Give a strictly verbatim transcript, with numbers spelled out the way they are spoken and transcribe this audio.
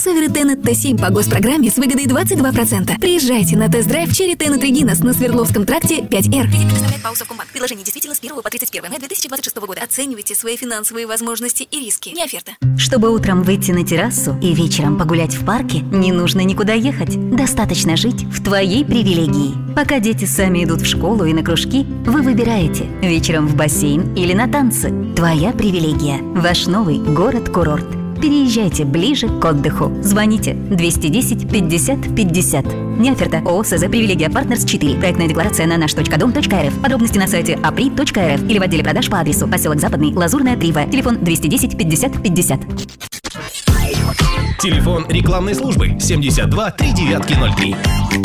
Северы Тенет Т семь по госпрограмме с выгодой двадцать два процента. Приезжайте на тест-драйв Черри Тенет Регинас на Свердловском тракте пять эр. Кредит предоставляет ПАО Совкомбанк. Предложение действительно с первого по тридцать первое мая две тысячи двадцать шестого года. Оценивайте свои финансовые возможности и риски. Не оферта. Чтобы утром выйти на террасу и вечером погулять в парке, не нужно никуда ехать. Достаточно жить в твоей привилегии. Пока дети сами идут в школу и на кружки, вы выбираете вечером в бассейн или на танцы. Твоя привилегия. Ваш новый город-курорт. Переезжайте ближе к отдыху. Звоните двести десять пятьдесят пятьдесят. Не оферта. ООО СЗ «Привилегия Партнерс четыре». Проектная декларация на наш точка дом точка эр эф. Подробности на сайте апри точка эр эф или в отделе продаж по адресу поселок Западный, Лазурная, три вэ. Телефон двести десять пятьдесят пятьдесят. Телефон рекламной службы семьдесят два три девятки ноль три.